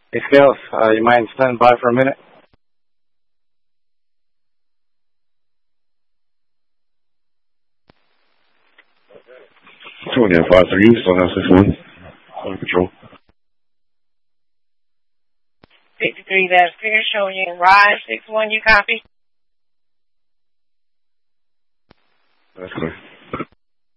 Hey, Scales, you mind standing by for a minute? 2.53, Stonehouse 61. Under control. 53, that's clear, showing you in Rise 61, you copy? That's clear.